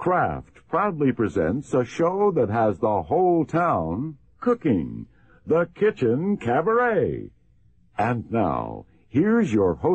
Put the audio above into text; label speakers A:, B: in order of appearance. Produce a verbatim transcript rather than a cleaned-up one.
A: Kraft proudly presents a show that has the whole town cooking, the Kitchen Cabaret. And now, here's your host.